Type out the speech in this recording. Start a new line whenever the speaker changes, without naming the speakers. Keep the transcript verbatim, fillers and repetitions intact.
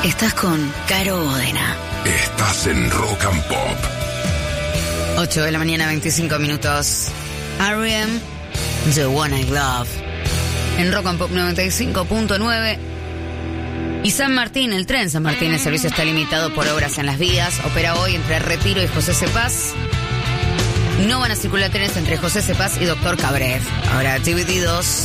Estás con Caro Bodena.
Estás en Rock and Pop.
ocho de la mañana, veinticinco minutos. R E M, The One I Love. En Rock and Pop noventa y cinco punto nueve. Y San Martín, el tren San Martín, el servicio está limitado por obras en las vías. Opera hoy entre Retiro y José Cepaz. No van a circular trenes entre José Cepaz y Doctor Cabrev. Ahora, divididos.